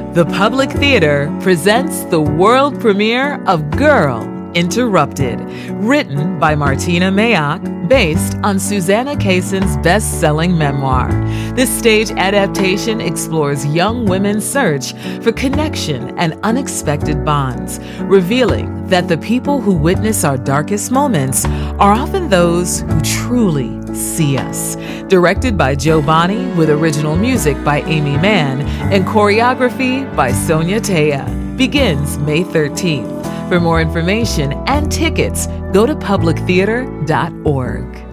The Public Theater presents the world premiere of Girl, Interrupted, written by Martina Mayock, based on Susanna Kayson's best-selling memoir. This stage adaptation explores young women's search for connection and unexpected bonds, revealing that the people who witness our darkest moments are often those who truly see us. Directed by Joe Bonney, with original music by Amy Mann and choreography by Sonia Taya. Begins May 13th. For more information and tickets, go to publictheater.org.